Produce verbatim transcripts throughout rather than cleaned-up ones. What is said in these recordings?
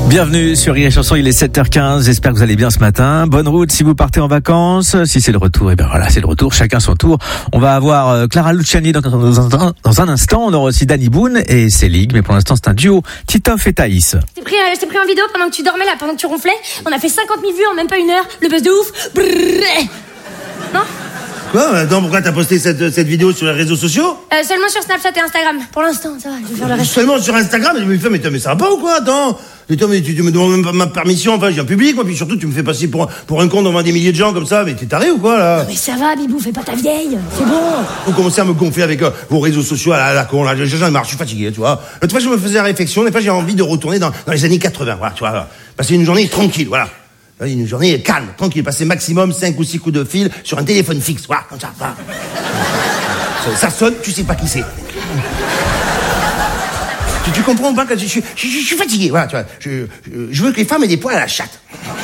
Bienvenue sur Rire et Chanson, il est sept heures quinze, j'espère que vous allez bien ce matin. Bonne route si vous partez en vacances, si c'est le retour, et bien voilà, c'est le retour, chacun son tour. On va avoir euh, Clara Luciani dans, dans, un, dans un instant, on aura aussi Danny Boone et Célig, mais pour l'instant c'est un duo, Titoff et Thaïs. Je t'ai pris, euh, je t'ai pris en vidéo pendant que tu dormais là, pendant que tu ronflais, on a fait cinquante mille vues en même pas une heure, le buzz de ouf. Brrr. Non ? Quoi ? Attends, pourquoi t'as posté cette, cette vidéo sur les réseaux sociaux ? euh, Seulement sur Snapchat et Instagram, pour l'instant, ça va, je vais faire le reste. Seulement sur Instagram ? Mais, mais, mais ça va pas ou quoi ? Attends, mais, mais tu, tu me demandes même pas ma permission, enfin j'ai un public, moi, puis surtout tu me fais passer pour, pour un con devant des milliers de gens comme ça, mais t'es taré ou quoi là ? Non mais ça va, Bibou, fais pas ta vieille, c'est bon. Vous commencez à me gonfler avec euh, vos réseaux sociaux à la, à la con, là, j'en ai marre, je suis fatigué, tu vois. L'autre fois je me faisais la réflexion, des fois j'ai envie de retourner dans, dans les années quatre-vingts, voilà, tu vois, voilà. Passer une journée tranquille, voilà. Une journée calme, tranquille, passer maximum cinq ou six coups de fil sur un téléphone fixe, voilà, comme ça, voilà. Ça, ça sonne, tu sais pas qui c'est. Tu, tu comprends pas que je, je, je, je suis fatigué, voilà, tu vois. Je, je, je veux que les femmes aient des poils à la chatte.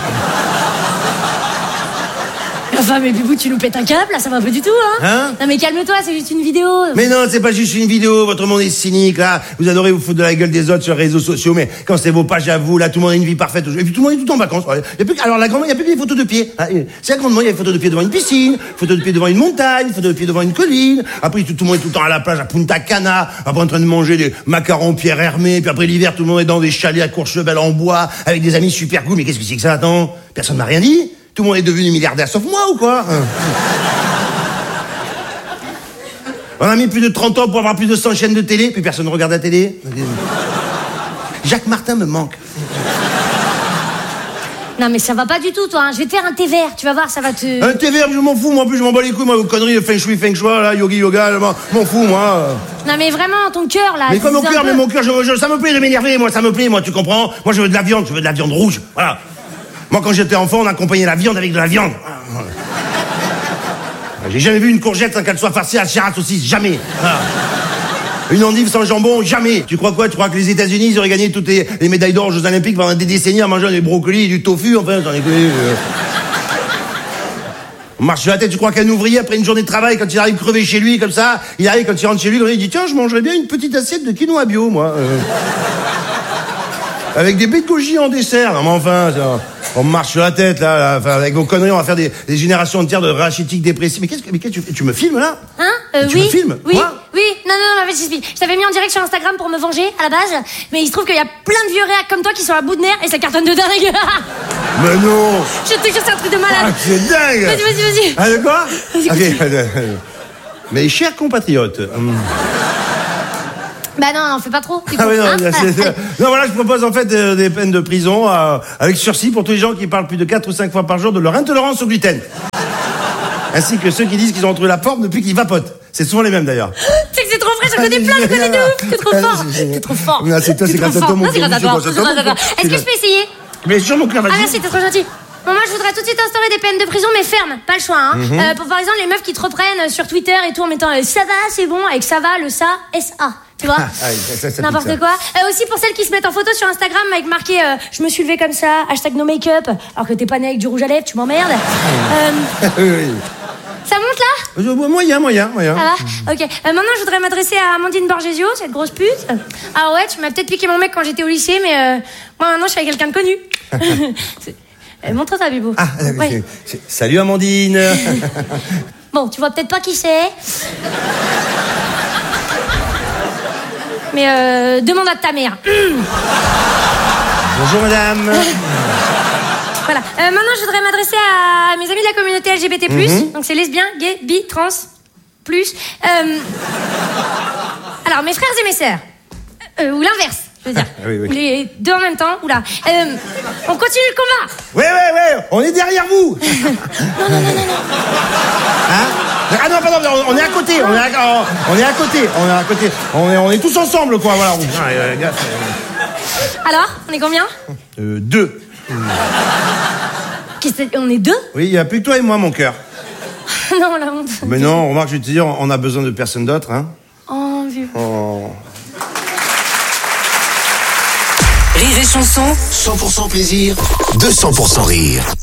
Enfin, mais Bibou, tu nous pètes un câble, là, ça va pas du tout, hein, hein non mais calme-toi, c'est juste une vidéo. Mais non, c'est pas juste une vidéo, votre monde est cynique, là. Vous adorez vous foutre de la gueule des autres sur les réseaux sociaux, mais quand c'est vos pages à vous, là, tout le monde a une vie parfaite. Et puis tout le monde est tout le temps en vacances. Y a plus, alors la grande, il y a plus que des photos de pied. C'est la grande, il y a des photos de pied devant une piscine, photos de pied devant une montagne, photos de pied devant une colline. Après, tout, tout le monde est tout le temps à la plage à Punta Cana, après en train de manger des macarons Pierre Hermé, puis après l'hiver, tout le monde est dans des chalets à Courchevel en bois, avec des amis super cool. Mais qu'est-ce que c'est que ça, attends? Personne m'a rien dit? Tout le monde est devenu milliardaire sauf moi ou quoi? On a mis plus de trente ans pour avoir plus de cent chaînes de télé, puis personne ne regarde la télé. Jacques Martin me manque. Non mais ça va pas du tout, toi, hein. Je vais te faire un thé vert, tu vas voir, ça va te... Un thé vert, je m'en fous, moi en plus je m'en bats les couilles, moi, vos conneries, feng shui, feng shui, là, yogi, yoga, je m'en fous, moi. Non mais vraiment, ton cœur, là... Mais quoi mon cœur, peu... mais mon cœur, je, je, ça me plaît de m'énerver, moi, ça me plaît, moi, tu comprends? Moi je veux de la viande, je veux de la viande rouge, voilà. Moi, quand j'étais enfant, on accompagnait la viande avec de la viande. J'ai jamais vu une courgette sans qu'elle soit farcie à chair à saucisse, jamais. Voilà. Une endive sans jambon, jamais. Tu crois quoi? Tu crois que les États-Unis ils auraient gagné toutes les, les médailles d'or aux Jeux Olympiques pendant des décennies en mangeant des brocolis et du tofu? Enfin, j'en ai connu. Euh... On marche sur la tête. Tu crois qu'un ouvrier, après une journée de travail, quand il arrive crevé chez lui, comme ça, il arrive, quand il rentre chez lui, il dit tiens, je mangerais bien une petite assiette de quinoa bio, moi. Euh... Avec des baies de goji en dessert. Non, mais enfin, ça... on marche sur la tête, là, là. Enfin, avec vos conneries, on va faire des, des générations entières de rachitiques dépressifs. Mais qu'est-ce que, mais qu'est-ce que tu fais? Tu me filmes, là? Hein? Euh, tu oui. me filmes? Oui. Quoi? Oui. Non, non, non, mais je je t'avais mis en direct sur Instagram pour me venger, à la base. Mais il se trouve qu'il y a plein de vieux réacs comme toi qui sont à bout de nerfs et ça cartonne de dingue. Mais non! Je te jure, c'est un truc de malade. Ah, c'est dingue! Vas-y, vas-y, vas-y. Ah, de quoi? Vas-y, ok. Mes chers compatriotes. Hum... Bah non, non, fais pas trop. Ah oui, non, hein c'est, c'est... non, voilà, je propose en fait euh, des peines de prison euh, avec sursis pour tous les gens qui parlent plus de quatre ou cinq fois par jour de leur intolérance au gluten. Ainsi que ceux qui disent qu'ils ont trouvé la forme depuis qu'ils vapotent. C'est souvent les mêmes d'ailleurs. Tu sais que c'est trop frais, j'en connais plein, j'en connais de ouf. T'es trop fort. T'es trop fort. Non, c'est toi, c'est grâce à toi, mon c'est grâce à toi. Est-ce que je peux essayer? Mais sur mon cœur, vas-y. Ah merci, t'es trop gentil. Bon, moi, je voudrais tout de suite instaurer des peines de prison, mais fermes, pas le choix, hein. Mm-hmm. Euh, pour par exemple, les meufs qui te reprennent sur Twitter et tout en mettant euh, ça va, c'est bon, avec ça va, le ça, S A. Tu vois? Ah, ça, ça n'importe ça. quoi. Euh, aussi pour celles qui se mettent en photo sur Instagram avec marqué euh, je me suis levée comme ça, hashtag no make-up, alors que t'es pas né avec du rouge à lèvres, tu m'emmerdes. euh, oui, oui. Ça monte là? Moyen, moyen, moyen. Ça va? Ok. Euh, maintenant, je voudrais m'adresser à Amandine Borgesio, cette grosse pute. Ah ouais, tu m'as peut-être piqué mon mec quand j'étais au lycée, mais euh, moi maintenant, je suis avec quelqu'un de connu. euh, montre ça, Bibou. Ah, ouais. c'est, c'est... Salut Amandine. Bon, tu vois peut-être pas qui c'est. Mais euh, demande à ta mère. Bonjour madame. Voilà. Euh, maintenant, je voudrais m'adresser à mes amis de la communauté L G B T plus. Mm-hmm. Donc, c'est lesbien, gay, bi, trans, plus. Euh... Alors, mes frères et mes sœurs. Euh, ou l'inverse, je veux dire. oui, oui. Ou les deux en même temps. Oula. Euh, on continue le combat. Ouais, ouais, ouais. On est derrière vous. non, non, non, non, non. Hein? Ah non, pardon, on est à côté. On est à, on est à côté. On est à côté. On est, on est tous ensemble, quoi. Voilà. Alors, on est combien? Euh, deux. Qu'est-ce que... On est deux? Oui, il n'y a plus que toi et moi, mon cœur. Non, la honte. Mais non, remarque, je vais te dire, on a besoin de personne d'autre, hein. Oh, vieux. Oh. Rire et chanson, cent pour cent plaisir, deux cents pour cent rire.